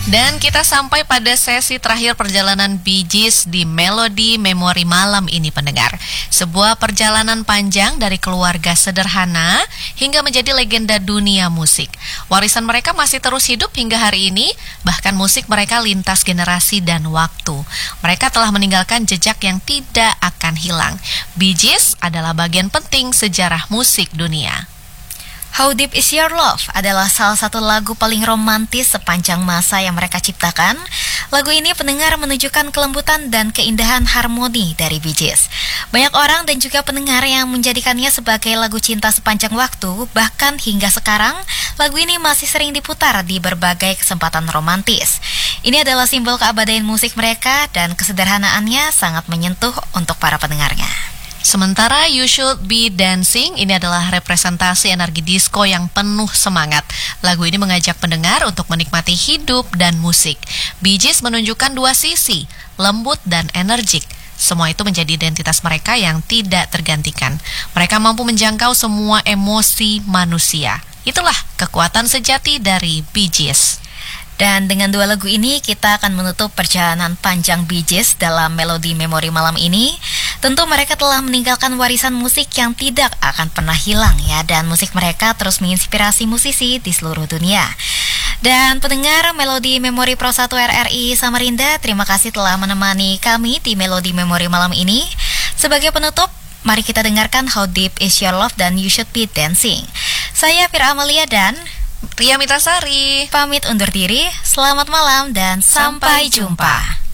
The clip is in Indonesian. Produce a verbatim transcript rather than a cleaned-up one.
Dan kita sampai pada sesi terakhir perjalanan Bee Gees di Melodi Memori Malam ini, pendengar. Sebuah perjalanan panjang dari keluarga sederhana hingga menjadi legenda dunia musik. Warisan mereka masih terus hidup hingga hari ini, bahkan musik mereka lintas generasi dan waktu. Mereka telah meninggalkan jejak yang tidak akan hilang. Bee Gees adalah bagian penting sejarah musik dunia. How Deep Is Your Love adalah salah satu lagu paling romantis sepanjang masa yang mereka ciptakan. Lagu ini pendengar menunjukkan kelembutan dan keindahan harmoni dari Bee Gees. Banyak orang dan juga pendengar yang menjadikannya sebagai lagu cinta sepanjang waktu. Bahkan hingga sekarang, lagu ini masih sering diputar di berbagai kesempatan romantis. Ini adalah simbol keabadian musik mereka dan kesederhanaannya sangat menyentuh untuk para pendengarnya. Sementara You Should Be Dancing ini adalah representasi energi disco yang penuh semangat. Lagu ini mengajak pendengar untuk menikmati hidup dan musik. Bee Gees menunjukkan dua sisi, lembut dan energik. Semua itu menjadi identitas mereka yang tidak tergantikan. Mereka mampu menjangkau semua emosi manusia. Itulah kekuatan sejati dari Bee Gees. Dan dengan dua lagu ini kita akan menutup perjalanan panjang Bee Gees dalam Melodi Memori Malam ini. Tentu mereka telah meninggalkan warisan musik yang tidak akan pernah hilang ya, dan musik mereka terus menginspirasi musisi di seluruh dunia. Dan pendengar Melodi Memori Pro satu R R I Samarinda, terima kasih telah menemani kami di Melodi Memori Malam ini. Sebagai penutup, mari kita dengarkan How Deep Is Your Love dan You Should Be Dancing. Saya Fira Amalia dan Ria Mitasari pamit undur diri. Selamat malam dan sampai jumpa.